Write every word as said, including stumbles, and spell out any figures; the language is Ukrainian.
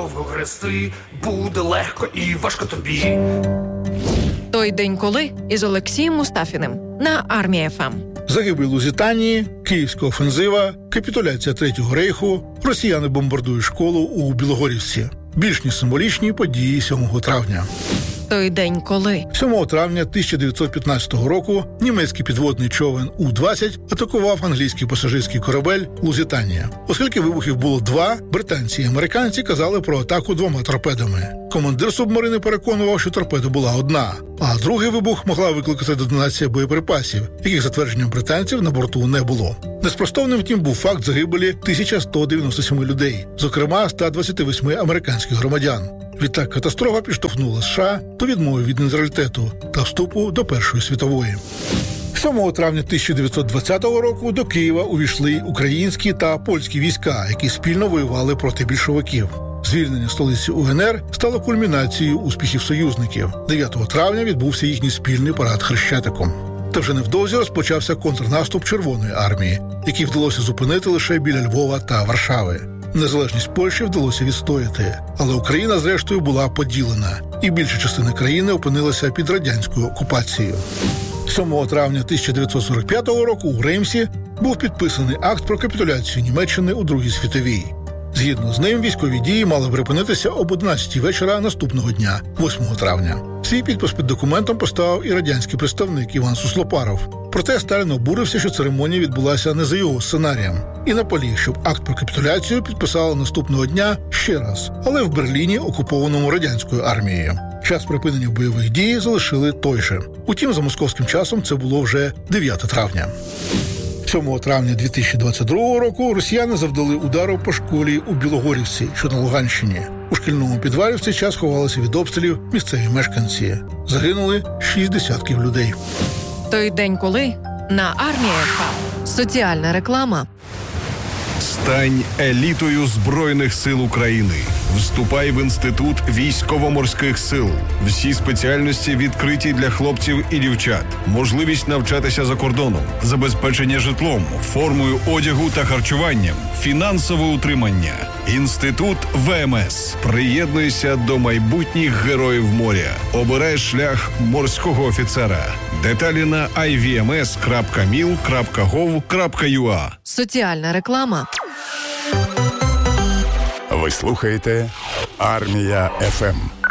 довго грести, буде легко і важко тобі. Той день коли із Олексієм Мустафіним на Армія еф ем. Загибель Лузитанії, Київська офензива, капітуляція Третього рейху, росіяни бомбардують школу у Білогорівці. Більш ніж символічні події сьомого травня. Той день коли сьомого травня тисяча дев'ятсот п'ятнадцятого року німецький підводний човен У двадцять атакував англійський пасажирський корабель «Лузитанія». Оскільки вибухів було два, британці і американці казали про атаку двома торпедами. Командир субмарини переконував, що торпеда була одна, а другий вибух могла викликати детонація боєприпасів, яких, за твердженням британців, на борту не було. Неспростовним, втім, був факт загибелі тисяча сто дев'яносто сім людей, зокрема ста двадцяти восьми американських громадян. Відтак катастрофа підштовхнула США до відмови від нейтралітету та вступу до Першої світової. сьомого травня тисяча дев'ятсот двадцятого року до Києва увійшли українські та польські війська, які спільно воювали проти більшовиків. Звільнення столиці У Ен Ер стало кульмінацією успіхів союзників. дев'ятого травня відбувся їхній спільний парад Хрещатиком. Та вже невдовзі розпочався контрнаступ Червоної армії, який вдалося зупинити лише біля Львова та Варшави. Незалежність Польщі вдалося відстояти, але Україна, зрештою, була поділена, і більша частина країни опинилася під радянською окупацією. сьомого травня тисяча дев'ятсот сорок п'ятого року у Реймсі був підписаний акт про капітуляцію Німеччини у Другій світовій. Згідно з ним, військові дії мали припинитися об одинадцятій вечора наступного дня, восьмого травня. Свій підпис під документом поставив і радянський представник Іван Суслопаров. Проте Сталін обурився, що церемонія відбулася не за його сценарієм, і наполіг, щоб акт про капітуляцію підписали наступного дня ще раз, але в Берліні, окупованому радянською армією. Час припинення бойових дій залишили той же. Утім, за московським часом це було вже дев'яте травня. сьомого травня дві тисячі двадцять другого року росіяни завдали удару по школі у Білогорівці, що на Луганщині. У шкільному підвалі в цей час ховалися від обстрілів місцеві мешканці. Загинули шість десятків людей. той день коли на Армія еф ем. Соціальна реклама. Стань елітою Збройних сил України. Вступай в Інститут військово-морських сил. Всі спеціальності відкриті для хлопців і дівчат. Можливість навчатися за кордоном, забезпечення житлом, формою одягу та харчуванням, фінансове утримання. Інститут Ве Ем Ес. Приєднуйся до майбутніх героїв моря. Обирай шлях морського офіцера. Деталі на ай ві ем ес крапка міл крапка гов крапка ю а. Соціальна реклама. Ви слухаєте Армія еф ем.